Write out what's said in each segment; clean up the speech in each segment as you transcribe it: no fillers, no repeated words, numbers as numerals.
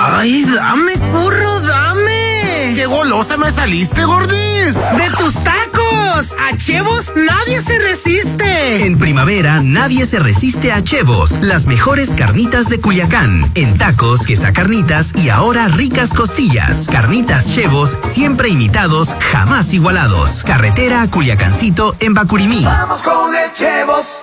¡Ay, dame, curro, dame! ¡Qué golosa me saliste, gordis! ¡De tus tacos! ¡A Chevos nadie se resiste! En primavera nadie se resiste a Chevos, las mejores carnitas de Culiacán. En tacos, quesacarnitas y ahora ricas costillas. Carnitas Chevos, siempre imitados, jamás igualados. Carretera a Culiacancito en Bacurimí. ¡Vamos con el Chevos!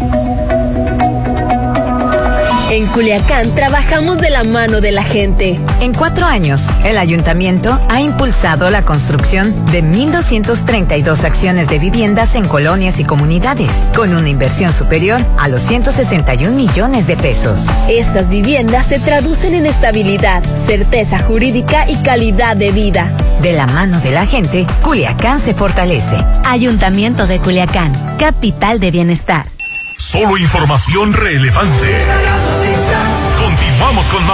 En Culiacán trabajamos de la mano de la gente. En 4 años, el ayuntamiento ha impulsado la construcción de 1,232 acciones de viviendas en colonias y comunidades, con una inversión superior a los 161 millones de pesos. Estas viviendas se traducen en estabilidad, certeza jurídica y calidad de vida. De la mano de la gente, Culiacán se fortalece. Ayuntamiento de Culiacán, capital de bienestar. Solo información relevante. Continuamos con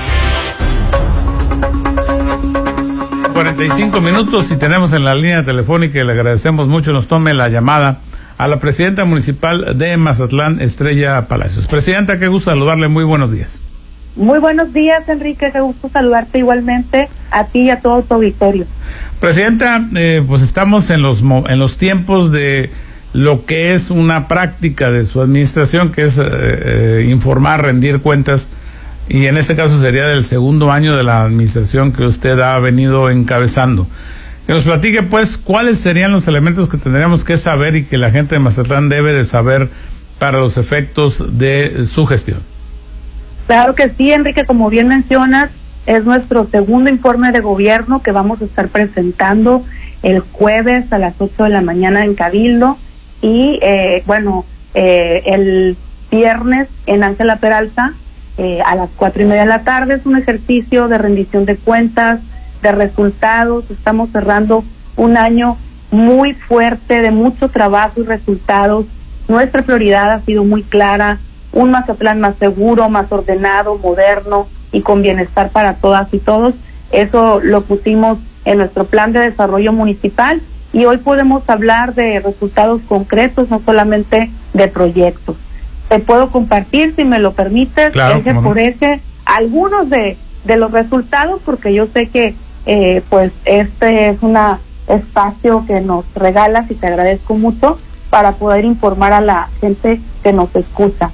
más. 45 minutos y tenemos en la línea telefónica y le agradecemos mucho nos tome la llamada a la presidenta municipal de Mazatlán, Estrella Palacios. Presidenta, qué gusto saludarle, muy buenos días. Muy buenos días, Enrique, qué gusto saludarte igualmente a ti y a todo tu auditorio. Presidenta, pues estamos en los tiempos de lo que es una práctica de su administración, que es informar, rendir cuentas, y en este caso sería del segundo año de la administración que usted ha venido encabezando. Que nos platique, pues, cuáles serían los elementos que tendríamos que saber y que la gente de Mazatlán debe de saber para los efectos de su gestión. Claro que sí, Enrique, como bien mencionas, es nuestro segundo informe de gobierno que vamos a estar presentando el jueves a las 8 de la mañana en Cabildo. Y el viernes en Ángela Peralta a las 4:30 de la tarde. Es un ejercicio de rendición de cuentas, de resultados. Estamos cerrando un año muy fuerte, de mucho trabajo y resultados. Nuestra prioridad ha sido muy clara: un Mazatlán más seguro, más ordenado, moderno y con bienestar para todas y todos. Eso lo pusimos en nuestro plan de desarrollo municipal. Y hoy podemos hablar de resultados concretos, no solamente de proyectos. Te puedo compartir, si me lo permites, claro, eje por eje, algunos de los resultados, porque yo sé que pues este es un espacio que nos regalas y te agradezco mucho para poder informar a la gente que nos escucha.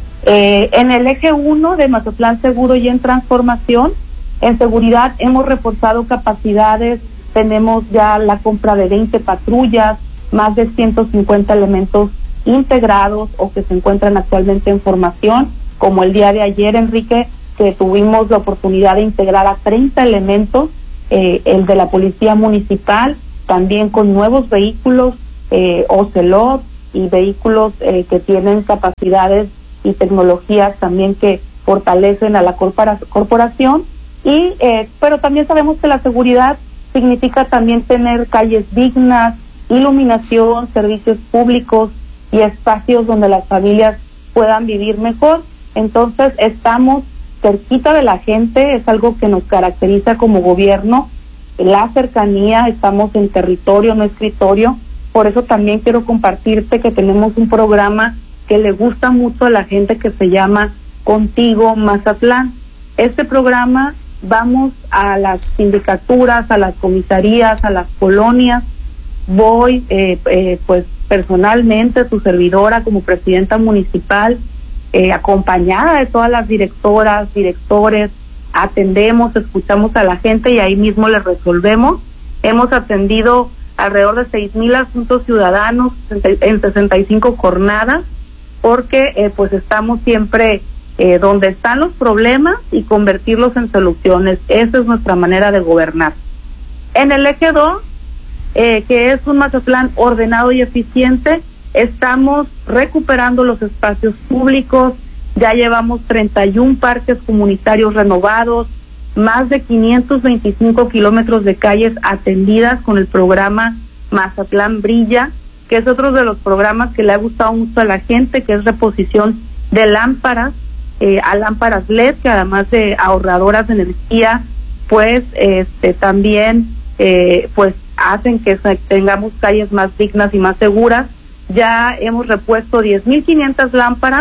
En el eje 1 de Mazatlán Seguro y en Transformación, en seguridad hemos reforzado capacidades. Tenemos ya la compra de 20 patrullas, más de 150 elementos integrados o que se encuentran actualmente en formación, como el día de ayer, Enrique, que tuvimos la oportunidad de integrar a 30 elementos, el de la Policía Municipal, también con nuevos vehículos, Ocelot, y vehículos que tienen capacidades y tecnologías también que fortalecen a la corporación, pero también sabemos que la seguridad significa también tener calles dignas, iluminación, servicios públicos y espacios donde las familias puedan vivir mejor. Entonces estamos cerquita de la gente, es algo que nos caracteriza como gobierno, la cercanía, estamos en territorio, no escritorio. Por eso también quiero compartirte que tenemos un programa que le gusta mucho a la gente que se llama Contigo Mazatlán. Este programa vamos a las sindicaturas, a las comisarías, a las colonias. Voy pues personalmente, su servidora como presidenta municipal, acompañada de todas las directoras, directores, atendemos, escuchamos a la gente y ahí mismo les resolvemos. Hemos atendido alrededor de 6,000 asuntos ciudadanos en 65 jornadas, porque pues estamos siempre donde están los problemas y convertirlos en soluciones. Esa es nuestra manera de gobernar. En el eje 2, que es un Mazatlán ordenado y eficiente, estamos recuperando los espacios públicos. Ya llevamos 31 parques comunitarios renovados, más de 525 kilómetros de calles atendidas con el programa Mazatlán Brilla, que es otro de los programas que le ha gustado mucho a la gente, que es reposición de lámparas, a lámparas LED, que además de ahorradoras de energía, pues también pues hacen que tengamos calles más dignas y más seguras. Ya hemos repuesto 10,500 lámparas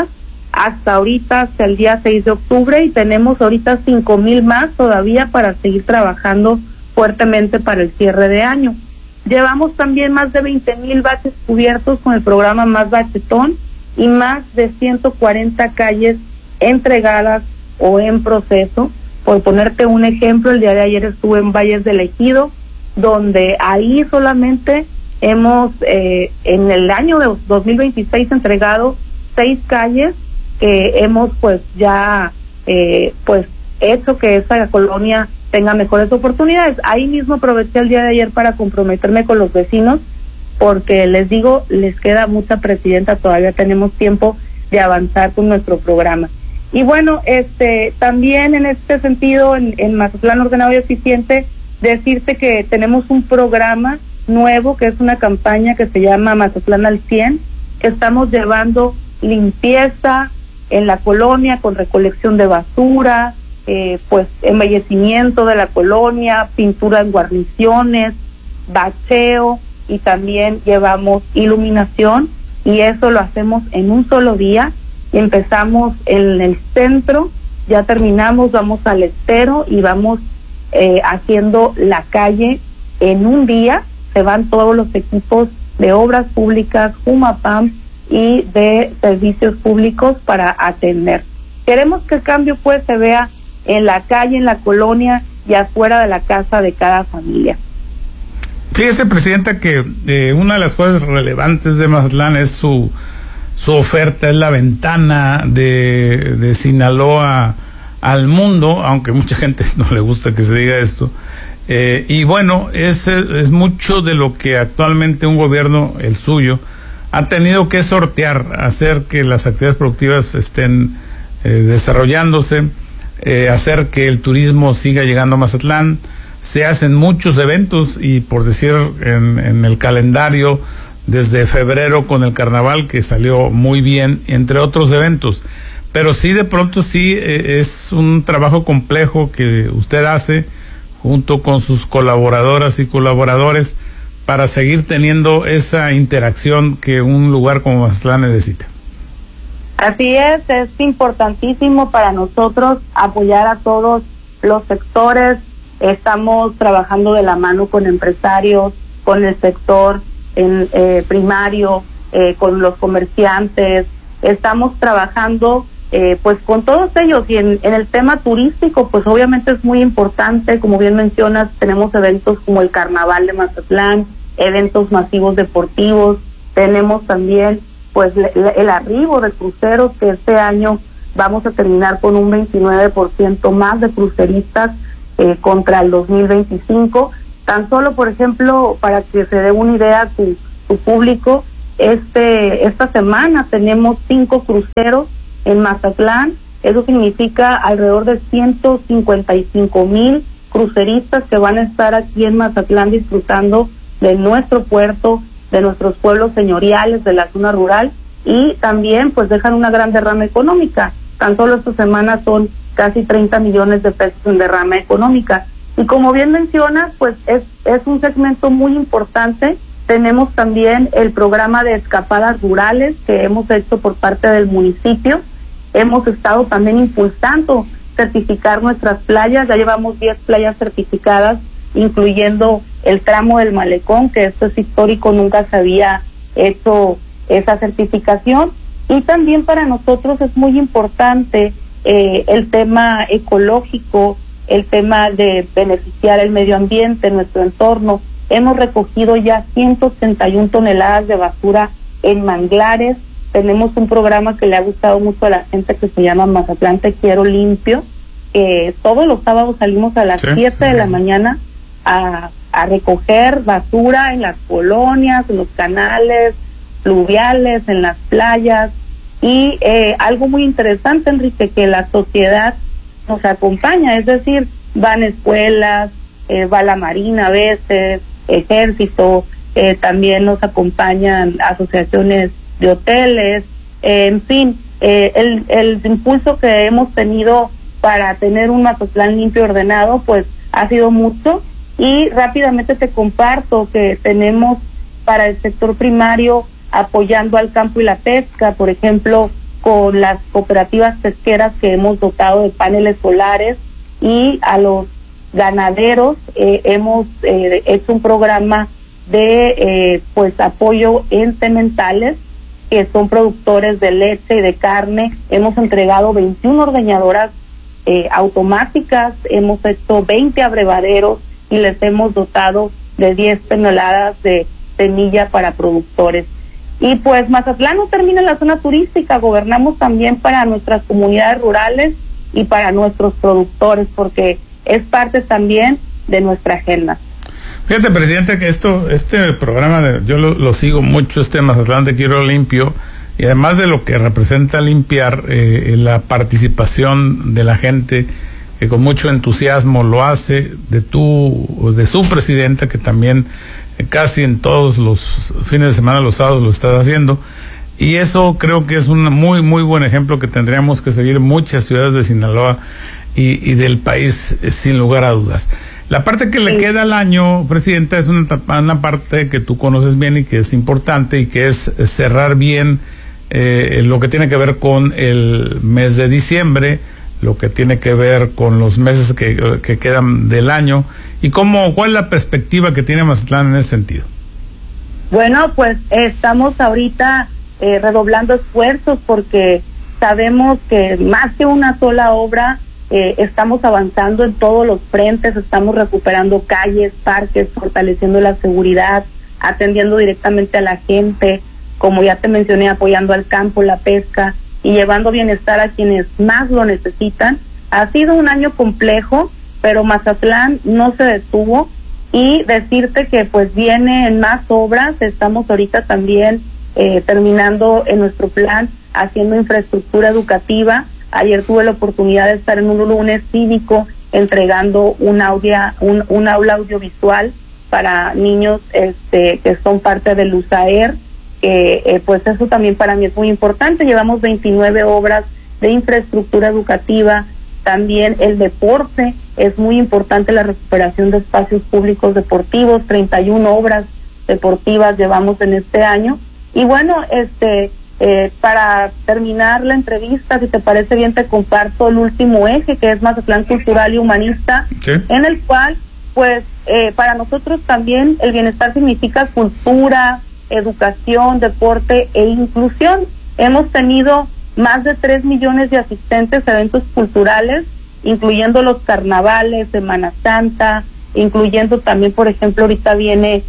hasta ahorita, hasta el día 6 de octubre, y tenemos ahorita 5,000 más todavía para seguir trabajando fuertemente para el cierre de año. Llevamos también más de 20,000 baches cubiertos con el programa Más Bachetón y más de 140 calles entregadas o en proceso. Por ponerte un ejemplo, el día de ayer estuve en Valles del Ejido, donde ahí solamente hemos en el año de 2026 entregado 6 calles que hemos pues ya pues hecho que esa colonia tenga mejores oportunidades. Ahí mismo aproveché el día de ayer para comprometerme con los vecinos, porque les digo, les queda mucha, presidenta, todavía tenemos tiempo de avanzar con nuestro programa. Y bueno, también en este sentido, en Mazatlán Ordenado y Eficiente, decirte que tenemos un programa nuevo, que es una campaña que se llama Mazatlán al 100, que estamos llevando limpieza en la colonia con recolección de basura, pues embellecimiento de la colonia, pintura en guarniciones, bacheo, y también llevamos iluminación, y eso lo hacemos en un solo día. Y empezamos en el centro, ya terminamos, vamos al Estero y vamos haciendo la calle en un día. Se van todos los equipos de obras públicas, Jumapam y de servicios públicos para atender. Queremos que el cambio pues se vea en la calle, en la colonia y afuera de la casa de cada familia. Fíjese, presidenta, que una de las cosas relevantes de Mazatlán es su oferta, es la ventana de Sinaloa al mundo, aunque mucha gente no le gusta que se diga esto. Y bueno, es mucho de lo que actualmente un gobierno, el suyo, ha tenido que sortear, hacer que las actividades productivas estén desarrollándose, hacer que el turismo siga llegando a Mazatlán. Se hacen muchos eventos y, por decir, en el calendario, desde febrero con el carnaval, que salió muy bien, entre otros eventos. Pero sí, de pronto sí es un trabajo complejo que usted hace junto con sus colaboradoras y colaboradores para seguir teniendo esa interacción que un lugar como Mazatlán necesita. Así es importantísimo para nosotros apoyar a todos los sectores. Estamos trabajando de la mano con empresarios, con el sector primario, con los comerciantes. Estamos trabajando pues con todos ellos, y en el tema turístico pues obviamente es muy importante. Como bien mencionas, tenemos eventos como el Carnaval de Mazatlán, eventos masivos deportivos, tenemos también pues el arribo de cruceros, que este año vamos a terminar con un 29% más de cruceristas contra el 2025. Tan solo, por ejemplo, para que se dé una idea a tu público, esta semana tenemos 5 cruceros en Mazatlán. Eso significa alrededor de 155,000 cruceristas que van a estar aquí en Mazatlán disfrutando de nuestro puerto, de nuestros pueblos señoriales, de la zona rural, y también pues dejan una gran derrama económica. Tan solo esta semana son casi 30 millones de pesos en derrama económica. Y como bien mencionas, pues es un segmento muy importante. Tenemos también el programa de escapadas rurales que hemos hecho por parte del municipio. Hemos estado también impulsando certificar nuestras playas. Ya llevamos 10 playas certificadas, incluyendo el tramo del Malecón, que esto es histórico, nunca se había hecho esa certificación. Y también para nosotros es muy importante el tema ecológico, el tema de beneficiar el medio ambiente, nuestro entorno. Hemos recogido ya 181 toneladas de basura en manglares. Tenemos un programa que le ha gustado mucho a la gente que se llama Mazatlán Te Quiero Limpio. Todos los sábados salimos a las 7 de la mañana a recoger basura en las colonias, en los canales fluviales, en las playas. Y algo muy interesante, Enrique, que la sociedad nos acompaña, es decir, van escuelas, va la Marina a veces, Ejército, también nos acompañan asociaciones de hoteles, en fin, el impulso que hemos tenido para tener un Mazatlán limpio y ordenado, pues ha sido mucho. Y rápidamente te comparto que tenemos para el sector primario, apoyando al campo y la pesca, por ejemplo, con las cooperativas pesqueras que hemos dotado de paneles solares, y a los ganaderos hemos hecho un programa de pues apoyo en sementales, que son productores de leche y de carne. Hemos entregado 21 ordeñadoras automáticas, hemos hecho 20 abrevaderos y les hemos dotado de 10 toneladas de semilla para productores. Y pues Mazatlán no termina en la zona turística, gobernamos también para nuestras comunidades rurales y para nuestros productores, porque es parte también de nuestra agenda. Fíjate, presidente, que este programa, yo lo sigo mucho, Mazatlán Te Quiero Limpio, y además de lo que representa limpiar, la participación de la gente, que con mucho entusiasmo lo hace, de su presidenta, que también casi en todos los fines de semana, los sábados, lo estás haciendo, y eso creo que es un muy, muy buen ejemplo que tendríamos que seguir muchas ciudades de Sinaloa y del país, sin lugar a dudas. La parte que le queda al año, presidenta, es una parte que tú conoces bien y que es importante, y que es cerrar bien lo que tiene que ver con el mes de diciembre, lo que tiene que ver con los meses que quedan del año, y cuál es la perspectiva que tiene Mazatlán en ese sentido. Bueno, pues estamos ahorita redoblando esfuerzos, porque sabemos que más que una sola obra, estamos avanzando en todos los frentes, estamos recuperando calles, parques, fortaleciendo la seguridad, atendiendo directamente a la gente, como ya te mencioné, apoyando al campo, la pesca y llevando bienestar a quienes más lo necesitan. Ha sido un año complejo, pero Mazatlán no se detuvo, y decirte que pues vienen más obras. Estamos ahorita también terminando en nuestro plan, haciendo infraestructura educativa. Ayer tuve la oportunidad de estar en un lunes cívico entregando un aula audiovisual para niños que son parte del USAER. Pues eso también para mí es muy importante. Llevamos 29 obras de infraestructura educativa. También el deporte es muy importante, la recuperación de espacios públicos deportivos. 31 obras deportivas llevamos en este año. Y bueno, para terminar la entrevista, si te parece bien, te comparto el último eje, que es Mazatlán Cultural y Humanista, sí, en el cual, pues, para nosotros también el bienestar significa cultura, educación, deporte e inclusión. Hemos tenido más de 3 millones de asistentes a eventos culturales, incluyendo los carnavales, Semana Santa, incluyendo también, por ejemplo, ahorita viene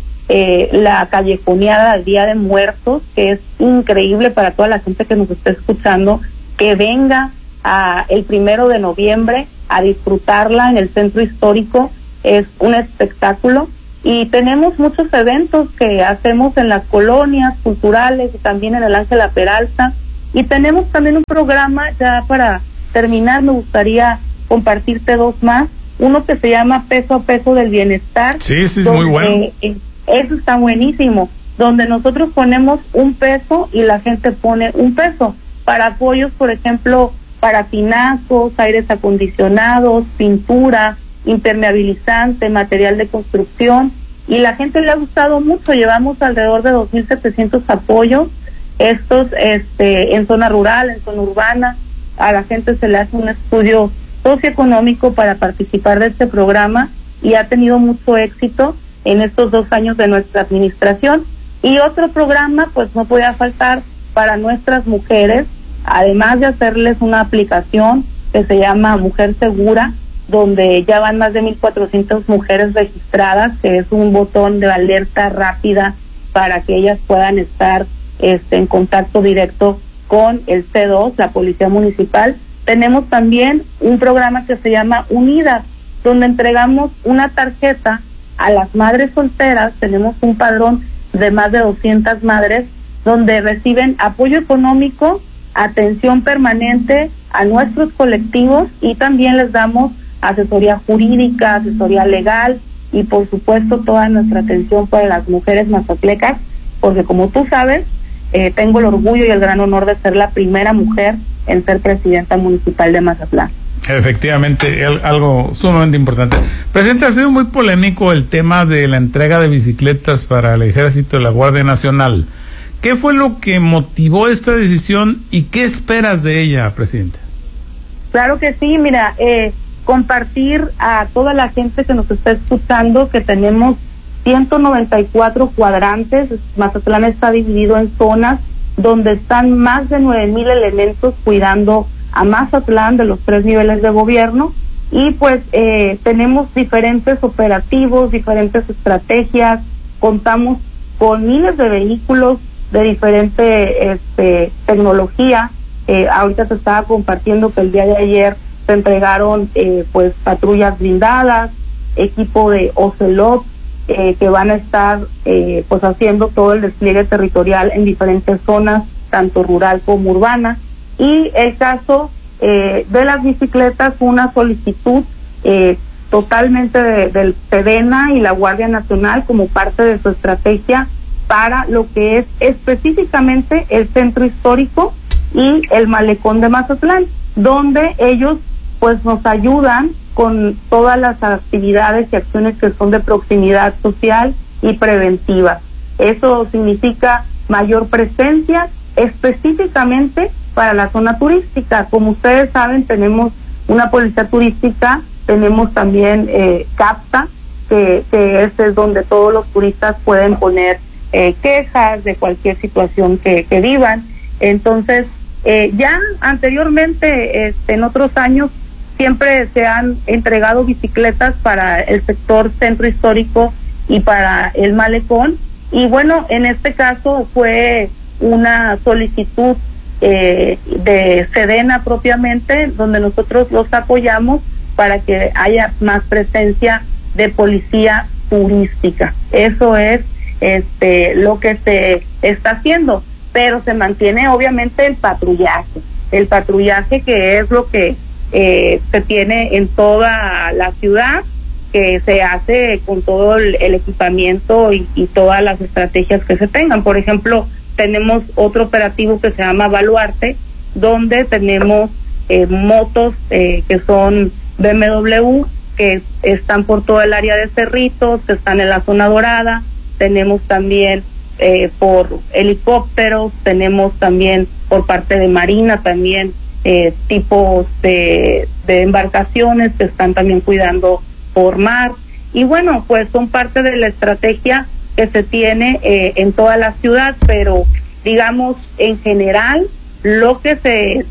la callejoneada del Día de Muertos, que es increíble para toda la gente que nos está escuchando, que venga el 1 de noviembre a disfrutarla en el centro histórico. Es un espectáculo, y tenemos muchos eventos que hacemos en las colonias culturales y también en el Ángela Peralta, y tenemos también un programa, ya para terminar me gustaría compartirte 2 más, uno que se llama Peso a Peso del Bienestar. Sí, muy bueno. Eso está buenísimo, donde nosotros ponemos un peso y la gente pone un peso para apoyos, por ejemplo, para tinacos, aires acondicionados, pintura, impermeabilizante, material de construcción, y la gente le ha gustado mucho. Llevamos alrededor de 2.700 apoyos, estos en zona rural, en zona urbana. A la gente se le hace un estudio socioeconómico para participar de este programa, y ha tenido mucho éxito en estos 2 años de nuestra administración. Y otro programa, pues no podía faltar, para nuestras mujeres, además de hacerles una aplicación que se llama Mujer Segura, donde ya van más de 1.400 mujeres registradas, que es un botón de alerta rápida para que ellas puedan estar en contacto directo con el C2, la Policía Municipal. Tenemos también un programa que se llama Unidas, donde entregamos una tarjeta a las madres solteras. Tenemos un padrón de más de 200 madres, donde reciben apoyo económico, atención permanente a nuestros colectivos, y también les damos asesoría jurídica, asesoría legal, y por supuesto toda nuestra atención para las mujeres mazatlecas, porque como tú sabes, tengo el orgullo y el gran honor de ser la primera mujer en ser presidenta municipal de Mazatlán. Efectivamente, algo sumamente importante. Presidente, ha sido muy polémico el tema de la entrega de bicicletas para el Ejército y la Guardia Nacional, ¿Qué fue lo que motivó esta decisión y qué esperas de ella, Presidenta? Claro que sí, mira, compartir a toda la gente que nos está escuchando que tenemos 194 cuadrantes. Mazatlán está dividido en zonas donde están más de 9,000 elementos cuidando a Mazatlán de los 3 niveles de gobierno, y pues tenemos diferentes operativos, diferentes estrategias, contamos con miles de vehículos de diferente tecnología. Ahorita te estaba compartiendo que el día de ayer se entregaron pues patrullas blindadas, equipo de Ocelot, que van a estar pues haciendo todo el despliegue territorial en diferentes zonas, tanto rural como urbana. Y el caso de las bicicletas, una solicitud totalmente del SEDENA y la Guardia Nacional como parte de su estrategia para lo que es específicamente el centro histórico y el malecón de Mazatlán, donde ellos pues nos ayudan con todas las actividades y acciones que son de proximidad social y preventiva. Eso significa mayor presencia específicamente para la zona turística. Como ustedes saben, tenemos una policía turística, tenemos también CAPTA, que es donde todos los turistas pueden poner quejas de cualquier situación que vivan. Entonces, ya anteriormente, en otros años, siempre se han entregado bicicletas para el sector centro histórico y para el malecón. Y bueno, en este caso fue una solicitud de SEDENA propiamente, donde nosotros los apoyamos para que haya más presencia de policía turística. Eso es lo que se está haciendo, pero se mantiene obviamente el patrullaje que es lo que se tiene en toda la ciudad, que se hace con todo el equipamiento y todas las estrategias que se tengan. Por ejemplo, tenemos otro operativo que se llama Baluarte, donde tenemos motos que son BMW, que están por todo el área de Cerritos, que están en la zona dorada. Tenemos también por helicópteros, tenemos también por parte de Marina también tipos de embarcaciones que están también cuidando por mar. Y bueno, pues son parte de la estrategia que se tiene en toda la ciudad, pero digamos en general lo que se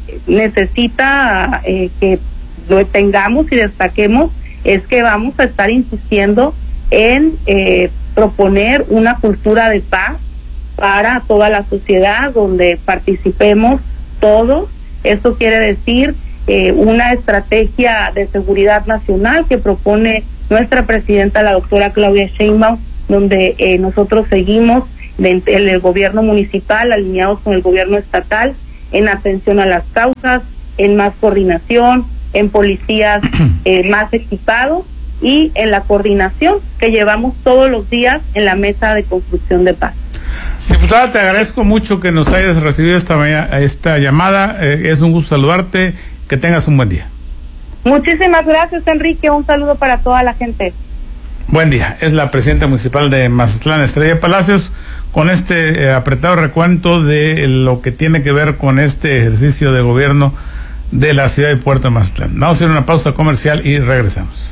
necesita que lo tengamos y destaquemos es que vamos a estar insistiendo en proponer una cultura de paz para toda la sociedad, donde participemos todos. Esto quiere decir una estrategia de seguridad nacional que propone nuestra presidenta, la doctora Claudia Sheinbaum, donde nosotros seguimos en el gobierno municipal alineados con el gobierno estatal en atención a las causas, en más coordinación, en policías más equipados y en la coordinación que llevamos todos los días en la mesa de construcción de paz. Diputada, te agradezco mucho que nos hayas recibido esta llamada. Es un gusto saludarte. Que tengas un buen día. Muchísimas gracias, Enrique. Un saludo para toda la gente. Buen día. Es la presidenta municipal de Mazatlán, Estrella Palacios, con este apretado recuento de lo que tiene que ver con este ejercicio de gobierno de la ciudad y puerto de Mazatlán. Vamos a hacer una pausa comercial y regresamos.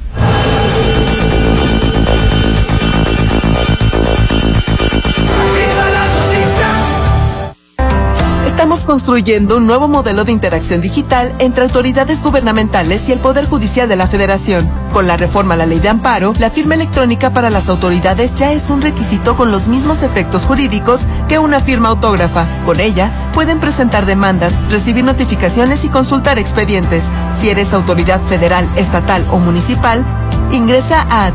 Estamos construyendo un nuevo modelo de interacción digital entre autoridades gubernamentales y el Poder Judicial de la Federación. Con la reforma a la Ley de Amparo, la firma electrónica para las autoridades ya es un requisito con los mismos efectos jurídicos que una firma autógrafa. Con ella, pueden presentar demandas, recibir notificaciones y consultar expedientes. Si eres autoridad federal, estatal o municipal, ingresa a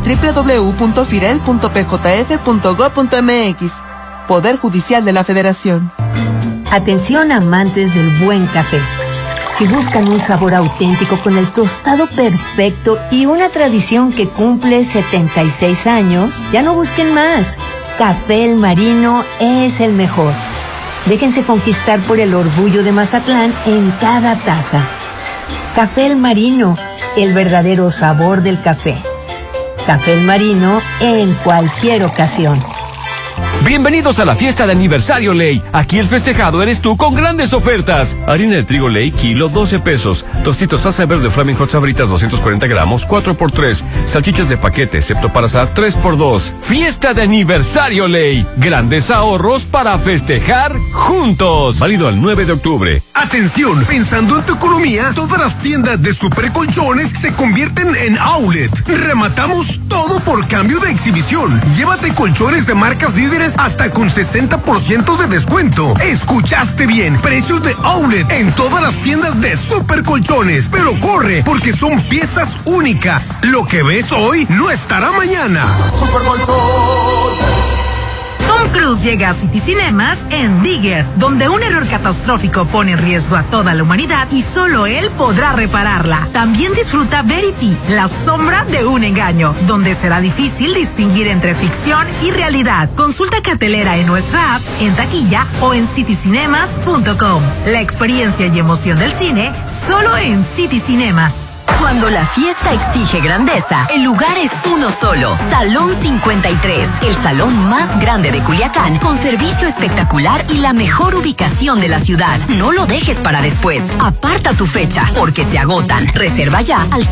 www.firel.pjf.gov.mx. Poder Judicial de la Federación. Atención amantes del buen café. Si buscan un sabor auténtico con el tostado perfecto y una tradición que cumple 76 años, ya no busquen más. Café El Marino es el mejor. Déjense conquistar por el orgullo de Mazatlán en cada taza. Café El Marino, el verdadero sabor del café. Café El Marino en cualquier ocasión. Bienvenidos a la fiesta de aniversario Ley. Aquí el festejado eres tú con grandes ofertas. Harina de trigo Ley, kilo, 12 pesos. Tostitos salsa verde Flaming Hot Sabritas, 240 gramos, 4x3. Salchichas de paquete, excepto para asar, 3x2. Fiesta de aniversario Ley. Grandes ahorros para festejar juntos. Válido al 9 de octubre. Atención, pensando en tu economía, todas las tiendas de Super Colchones se convierten en outlet. Rematamos todo por cambio de exhibición. Llévate colchones de marcas líderes hasta con 60% de descuento. Escuchaste bien, precios de outlet en todas las tiendas de Super Colchones. Pero corre, porque son piezas únicas. Lo que ves hoy no estará mañana. Super Colchones. Tom Cruise llega a City Cinemas en Digger, donde un error catastrófico pone en riesgo a toda la humanidad y solo él podrá repararla. También disfruta Verity, la sombra de un engaño, donde será difícil distinguir entre ficción y realidad. Consulta cartelera en nuestra app, en taquilla o en citycinemas.com. La experiencia y emoción del cine solo en City Cinemas. Cuando la fiesta exige grandeza, el lugar es uno solo. Salón 53, el salón más grande de Culiacán, con servicio espectacular y la mejor ubicación de la ciudad. No lo dejes para después. Aparta tu fecha, porque se agotan. Reserva ya al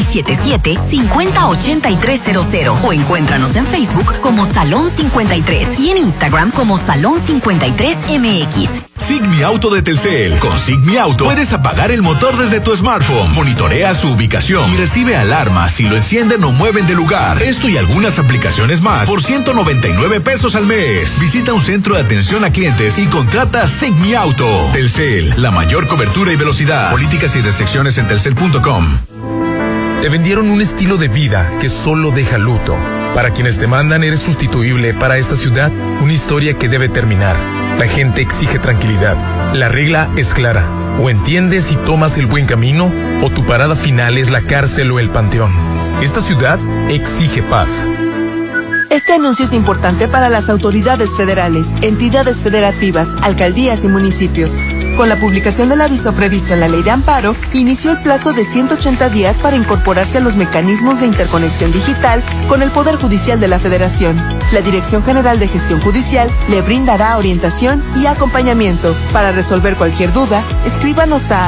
6677-508300 o encuéntranos en Facebook como Salón 53 y en Instagram como Salón 53MX. Sigmi Auto de Telcel. Con Sigmi Auto puedes apagar el motor desde tu smartphone, monitorea su ubicación y recibe alarmas si lo encienden o mueven de lugar. Esto y algunas aplicaciones más por 199 pesos al mes. Visita un centro de atención a clientes y contrata Sigmi Auto. Telcel, la mayor cobertura y velocidad. Políticas y restricciones en telcel.com. Te vendieron un estilo de vida que solo deja luto. Para quienes te mandan eres sustituible. Para esta ciudad, una historia que debe terminar. La gente exige tranquilidad. La regla es clara. O entiendes y tomas el buen camino, o tu parada final es la cárcel o el panteón. Esta ciudad exige paz. Este anuncio es importante para las autoridades federales, entidades federativas, alcaldías y municipios. Con la publicación del aviso previsto en la Ley de Amparo, inició el plazo de 180 días para incorporarse a los mecanismos de interconexión digital con el Poder Judicial de la Federación. La Dirección General de Gestión Judicial le brindará orientación y acompañamiento. Para resolver cualquier duda, escríbanos a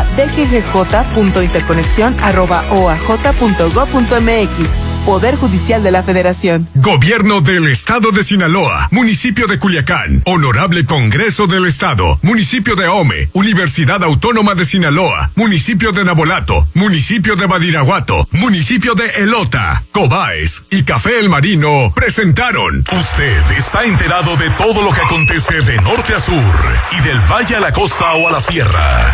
dggj.interconexión@oaj.gov.mx. Poder Judicial de la Federación. Gobierno del Estado de Sinaloa, Municipio de Culiacán, Honorable Congreso del Estado, Municipio de Ome, Universidad Autónoma de Sinaloa, Municipio de Nabolato, Municipio de Badiraguato, Municipio de Elota, Cobaes y Café El Marino presentaron. Usted está enterado de todo lo que acontece de norte a sur y del valle a la costa o a la sierra.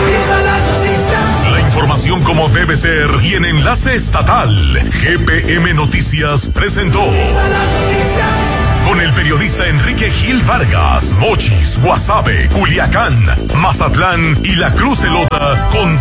La información como debe ser y en enlace estatal. GPM Noticias presentó. Con el periodista Enrique Gil Vargas, Mochis, Guasave, Culiacán, Mazatlán y La Cruz Elota con